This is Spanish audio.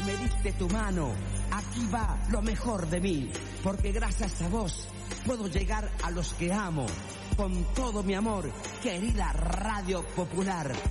me diste tu mano. Aquí va lo mejor de mí, porque gracias a vos puedo llegar a los que amo. Con todo mi amor, querida Radio Popular.